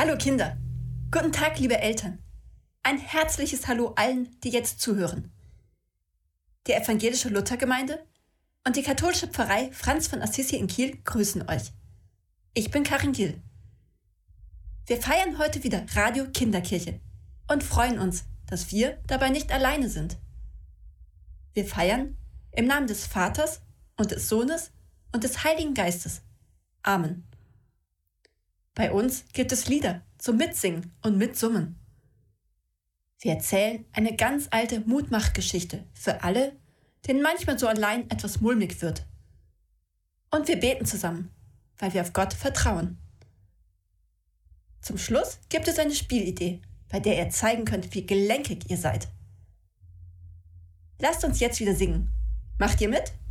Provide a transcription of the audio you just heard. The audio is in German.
Hallo Kinder, guten Tag liebe Eltern. Ein herzliches Hallo allen, die jetzt zuhören. Die evangelische Luthergemeinde und die katholische Pfarrei Franz von Assisi in Kiel grüßen euch. Ich bin Karin Gill. Wir feiern heute wieder Radio Kinderkirche und freuen uns, dass wir dabei nicht alleine sind. Wir feiern im Namen des Vaters und des Sohnes und des Heiligen Geistes. Amen. Bei uns gibt es Lieder zum Mitsingen und Mitsummen. Wir erzählen eine ganz alte Mutmachgeschichte für alle, denen manchmal so allein etwas mulmig wird. Und wir beten zusammen, weil wir auf Gott vertrauen. Zum Schluss gibt es eine Spielidee, bei der ihr zeigen könnt, wie gelenkig ihr seid. Lasst uns jetzt wieder singen. Macht ihr mit?